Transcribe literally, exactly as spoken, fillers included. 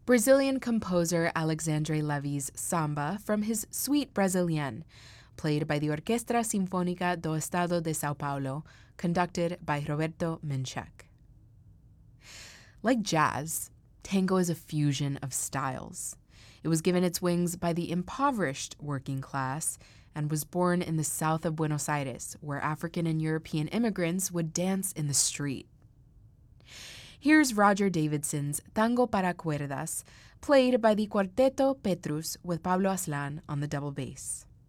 Brazilian composer Alexandre Levy's Samba from his Suite Brésilienne, played by the Orquestra Sinfónica do Estado de São Paulo, conducted by Roberto Menchek. Like jazz, tango is a fusion of styles. It was given its wings by the impoverished working class and was born in the south of Buenos Aires, where African and European immigrants would dance in the street. Here's Roger Davidson's Tango para Cuerdas, played by the Cuarteto Petrus with Pablo Aslan on the double bass.